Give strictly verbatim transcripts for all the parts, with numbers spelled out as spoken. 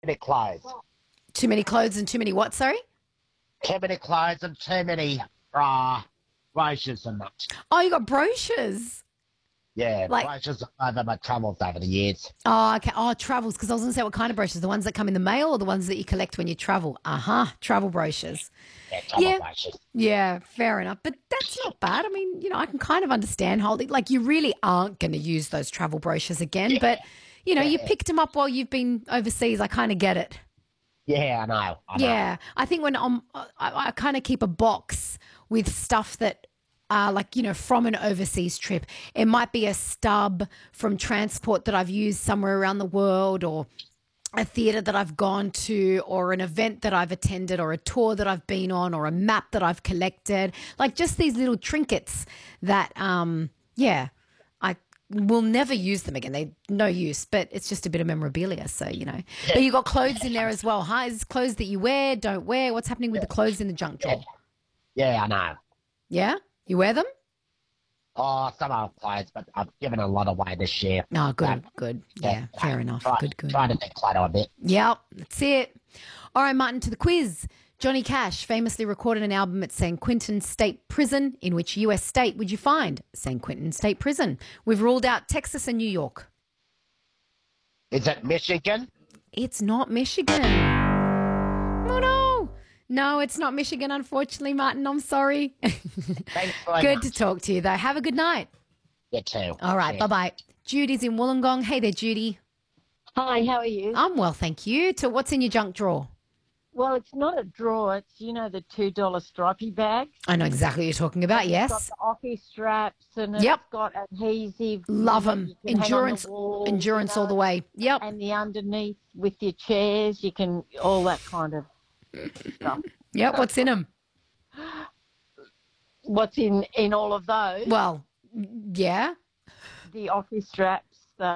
many clothes. Too many clothes and too many what, sorry? Too many clothes and too many uh, brochures and that. Oh, you got brochures. Yeah, Like- brochures over my travels over the years. Oh, okay. Oh, travels, because I was going to say what kind of brochures? The ones that come in the mail or the ones that you collect when you travel? Uh-huh, travel brochures. Yeah, travel Yeah. brochures. Yeah, fair enough. But that's not bad. I mean, you know, I can kind of understand holding, like you really aren't going to use those travel brochures again, but, you know, you Yeah. picked them up while you've been overseas. I kind of get it. Yeah, I know. I know. Yeah, I think when I'm, I, I kind of keep a box with stuff that are like, you know, from an overseas trip. It might be a stub from transport that I've used somewhere around the world, or a theatre that I've gone to, or an event that I've attended, or a tour that I've been on, or a map that I've collected. Like just these little trinkets that, um, yeah, I will never use them again. They no use, but it's just a bit of memorabilia. So, you know, but you got clothes in there as well. Huh? Is clothes that you wear, don't wear? What's happening with the clothes in the junk drawer? Yeah, I know. Yeah, you wear them? Oh, some old clothes, but I've given a lot away this year. Oh, good, Um, good. Yeah, fair enough. Try, Good, good. Trying to declutter a bit. Yep, that's it. All right, Martin, to the quiz. Johnny Cash famously recorded an album at San Quentin State Prison. In which U S state would you find San Quentin State Prison? We've ruled out Texas and New York. Is it Michigan? It's not Michigan. Oh, no. No, it's not Michigan, unfortunately, Martin. I'm sorry. Thanks very Good much. to talk to you, though. Have a good night. You too. All right, Cheers. bye-bye. Judy's in Wollongong. Hey there, Judy. Hi, how are you? I'm well, thank you. To what's in your junk drawer? Well, it's not a drawer. It's, you know, the two dollar stripy bags. I know exactly what you're talking about, It's yes. got the office straps and it's Yep. got adhesive. Love you know, them. you can hang on the Endurance, wall, endurance you all the know, way. Yep. And the underneath with your chairs, you can, all that kind of stuff. Yep, what's in them? What's in, in all of those? Well, yeah. The office straps, the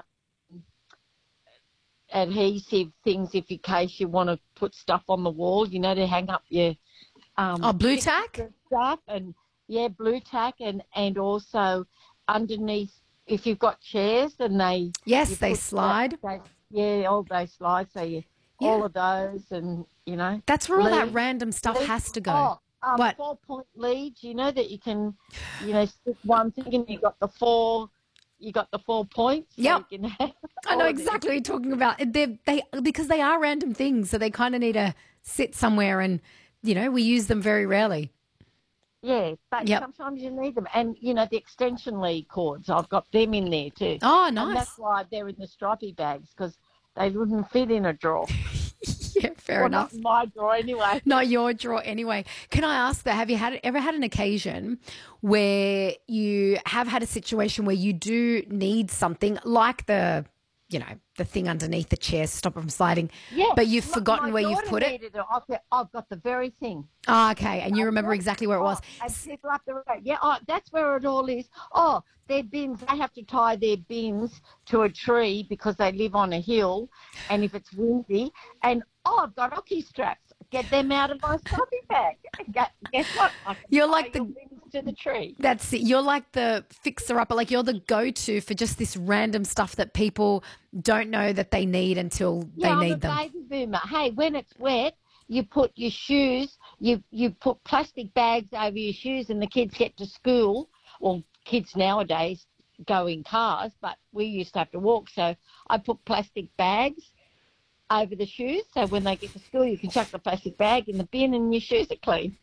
adhesive things if in case you want to put stuff on the wall, you know, to hang up your um, Oh, blue pictures tack? and stuff, and yeah, blue tack, and and also underneath if you've got chairs and they Yes, you they put slide. that- they- yeah, all those slides, so you Yeah. all of those, and you know That's where all that leads- random stuff leads- has to go. Oh, um, What? four point leads, you know, that you can, you know, stick one thing and you got the four. You got the four points. so Yep. you can have I all know of it. exactly what you're talking about. They they because they are random things, so they kind of need to sit somewhere, and you know we use them very rarely. Yeah, but Yep. sometimes you need them. And, you know, the extension lead cords, I've got them in there too. Oh, And nice. that's why they're in the stripy bags, because they wouldn't fit in a drawer. Yeah, fair Well, enough. not in my drawer anyway. Not your drawer anyway. Can I ask that? Have you had ever had an occasion where you have had a situation where you do need something like the, you know, the thing underneath the chair to stop it from sliding, Yeah. but you've my- forgotten my where you've daughter put it? needed I've got, I've got the very thing. Oh, okay, and you remember exactly where it was. Oh, and people up the road. Yeah, oh, that's where it all is. Oh, their bins, they have to tie their bins to a tree because they live on a hill, and if it's windy, and oh, I've got hockey straps. Get them out of my stripy bag. Guess guess what? I can You're tie like the- your bins to the tree. That's it. You're like the fixer-upper, like you're the go-to for just this random stuff that people don't know that they need until Yeah, they I'm a need them. baby boomer. Hey, when it's wet, you put your shoes, you you put plastic bags over your shoes, and the kids get to school. Well, kids nowadays go in cars, but we used to have to walk. So I put plastic bags over the shoes, so when they get to school, you can chuck the plastic bag in the bin, and your shoes are clean.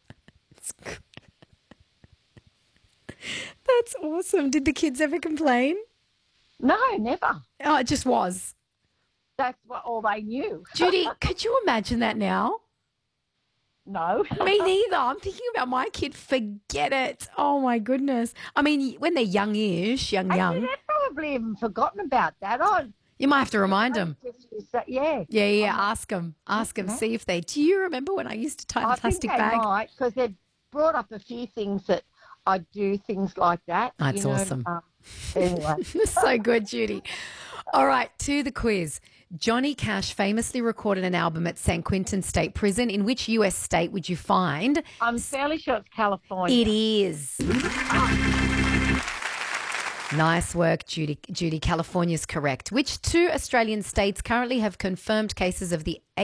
That's awesome. Did the kids ever complain? No, never. Oh, it just was. That's what all they knew. Judy, could you imagine that now? No. Me neither. I'm thinking about my kid. Forget it. Oh, my goodness. I mean, when they're youngish, young, Actually, young, they've probably even forgotten about that. Oh, you might have to remind them. yeah. Yeah, yeah, ask them. Ask them, see if they... Do you remember when I used to tie the I plastic think they bag? might, because they've brought up a few things that I do things like that. That's you know, awesome. Um, anyway, So good, Judy. All right, to the quiz. Johnny Cash famously recorded an album at San Quentin State Prison. In which U S state would you find? I'm fairly sure it's California. It is. Nice work, Judy. Judy, California's correct. Which two Australian states currently have confirmed cases of the